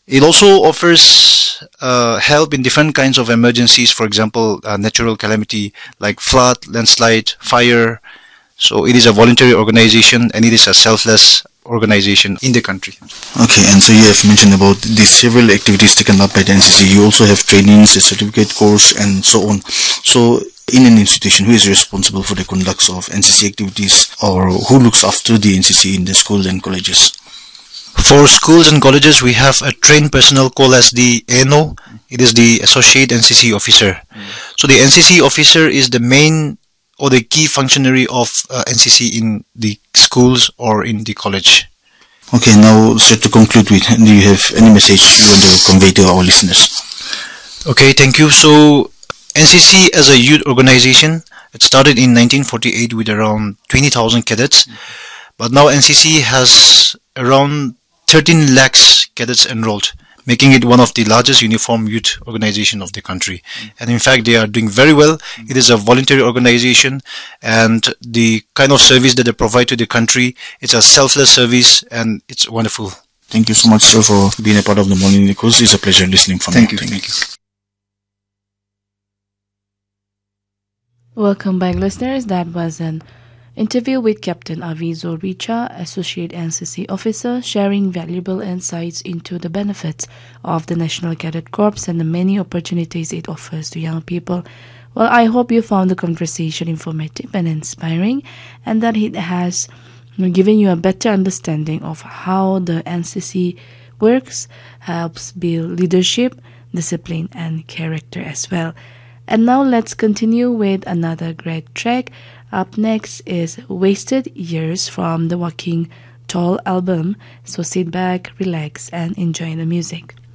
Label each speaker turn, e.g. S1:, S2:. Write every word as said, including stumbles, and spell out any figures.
S1: It also offers uh, help in different kinds of emergencies, for example, uh, natural calamity like flood, landslide, fire. So it is a voluntary organization and it is a selfless organization in the country.
S2: Okay, and so you have mentioned about the several activities taken up by the N C C. You also have trainings, a certificate course, and so on. So, in an institution, who is responsible for the conduct of N C C activities, or who looks after the N C C in the schools and colleges?
S1: For schools and colleges, we have a trained personnel called as the A N O. It is the Associate N C C Officer. Mm. So the N C C Officer is the main or the key functionary of uh, N C C in the schools or in the college.
S2: Okay, now so to conclude with, do you have any message you want to convey to our listeners?
S1: Okay, thank you. So N C C as a youth organization, it started in nineteen forty-eight with around twenty thousand cadets, but now N C C has around thirteen lakhs cadets enrolled, making it one of the largest uniform youth organization of the country. Mm. And in fact, they are doing very well. Mm. It is a voluntary organization, and the kind of service that they provide to the country, it's a selfless service, and it's wonderful.
S2: Thank you so much, sir, for being a part of the Morning News. It's a pleasure listening from
S1: Thank
S2: you.
S1: you. Thank you.
S3: Welcome back, listeners. That was an interview with Captain Avizo Richa, Associate N C C Officer, sharing valuable insights into the benefits of the National Cadet Corps and the many opportunities it offers to young people. Well, I hope you found the conversation informative and inspiring, and that it has given you a better understanding of how the N C C works, helps build leadership, discipline, and character as well. And now let's continue with another great track. Up next is Wasted Years from the Walking Tall album. So sit back, relax, and enjoy the music.